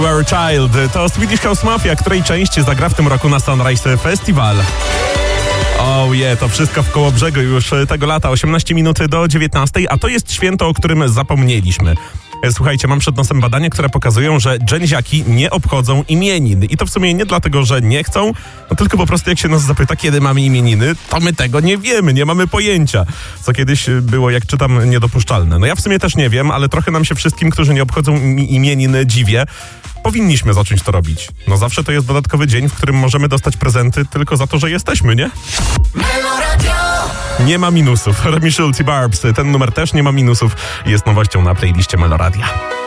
Our Child to Swedish House Mafia, której część zagra w tym roku na Sunrise Festival. Oh yeah, to wszystko w Kołobrzegu już tego lata, 18 minut do 19, a to jest święto, o którym zapomnieliśmy. Słuchajcie, mam przed nosem badania, które pokazują, że dżęziaki nie obchodzą imienin. I to w sumie nie dlatego, że nie chcą, no tylko po prostu jak się nas zapyta, kiedy mamy imieniny, to my tego nie wiemy, nie mamy pojęcia. Co kiedyś było, jak czytam, niedopuszczalne. No ja w sumie też nie wiem, ale trochę nam się wszystkim, którzy nie obchodzą imienin, dziwię. Powinniśmy zacząć to robić. No zawsze to jest dodatkowy dzień, w którym możemy dostać prezenty tylko za to, że jesteśmy, nie? Nie ma minusów. Remi Schulz i Barbs. Ten numer też nie ma minusów. Jest nowością na playliście Meloradia.